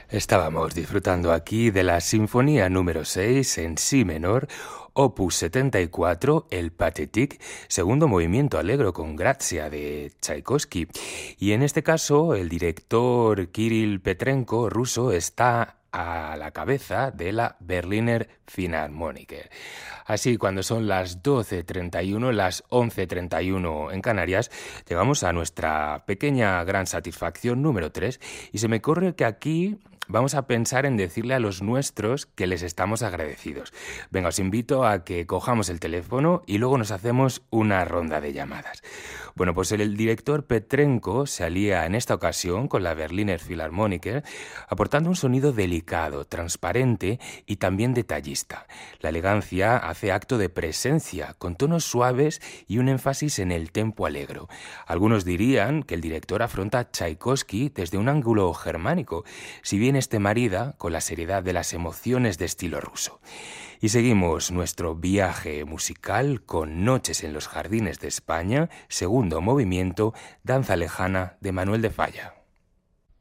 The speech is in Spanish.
Estábamos disfrutando aquí de la Sinfonía número 6 en Si menor, Opus 74, el Pathétique, segundo movimiento allegro con Grazia de Tchaikovsky. Y en este caso, el director Kirill Petrenko, ruso, está a la cabeza de la Berliner Philharmoniker. Así, cuando son las 12:31, las 11:31 en Canarias, llegamos a nuestra pequeña gran satisfacción número 3 y se me ocurre que aquí vamos a pensar en decirle a los nuestros que les estamos agradecidos. Venga, os invito a que cojamos el teléfono y luego nos hacemos una ronda de llamadas. Bueno, pues el director Petrenko se alía en esta ocasión con la Berliner Philharmoniker, aportando un sonido delicado, transparente y también detallista. La elegancia hace acto de presencia, con tonos suaves y un énfasis en el tempo alegro. Algunos dirían que el director afronta a Tchaikovsky desde un ángulo germánico, si bien este marida con la seriedad de las emociones de estilo ruso. Y seguimos nuestro viaje musical con Noches en los Jardines de España, segundo movimiento, Danza Lejana de Manuel de Falla.